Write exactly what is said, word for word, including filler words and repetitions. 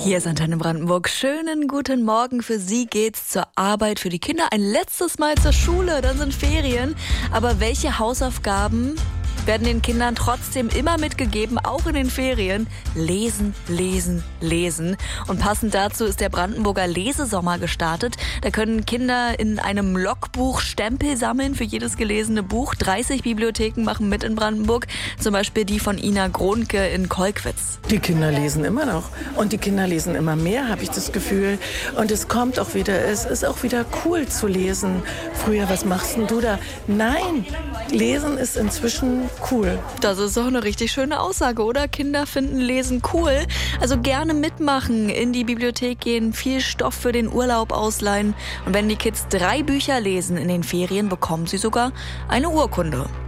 Hier ist Antenne Brandenburg. Schönen guten Morgen. Für Sie geht's zur Arbeit, für die Kinder ein letztes Mal zur Schule. Dann sind Ferien. Aber welche Hausaufgaben werden den Kindern trotzdem immer mitgegeben, auch in den Ferien? Lesen, lesen, lesen. Und passend dazu ist der Brandenburger Lesesommer gestartet. Da können Kinder in einem Logbuch Stempel sammeln für jedes gelesene Buch. dreißig Bibliotheken machen mit in Brandenburg. Zum Beispiel die von Ina Gronke in Kolkwitz. Die Kinder lesen immer noch. Und die Kinder lesen immer mehr, habe ich das Gefühl. Und es kommt auch wieder, es ist auch wieder cool zu lesen. Früher, was machst denn du da? Nein, Lesen ist inzwischen cool. Das ist doch eine richtig schöne Aussage, oder? Kinder finden Lesen cool. Also gerne mitmachen, in die Bibliothek gehen, viel Stoff für den Urlaub ausleihen. Und wenn die Kids drei Bücher lesen in den Ferien, bekommen sie sogar eine Urkunde.